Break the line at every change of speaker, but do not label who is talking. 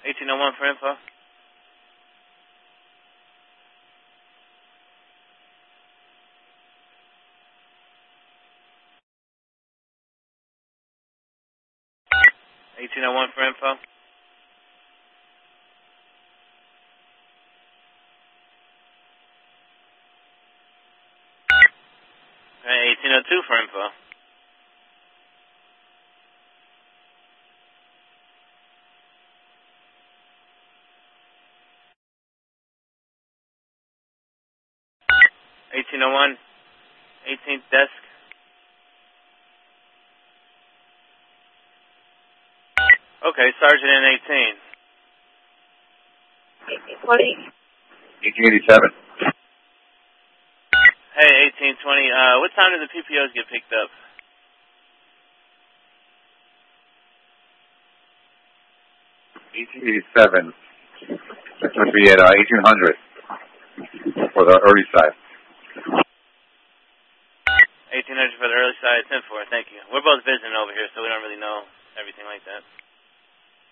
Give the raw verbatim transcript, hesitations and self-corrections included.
eighteen oh one for info. eighteen oh one for info. Okay, eighteen oh two for info. eighteen oh one, eighteenth desk. Okay, Sergeant in eighteen.
eighteen twenty.
eighteen eighty-seven.
Hey, eighteen twenty, uh, what time did the P P Os get picked up?
eighteen eighty-seven. That's going to be at uh, eighteen hundred for the early side.
eighteen hundred for the early side, ten four, thank you. We're both visiting over here, so we don't really know everything like that.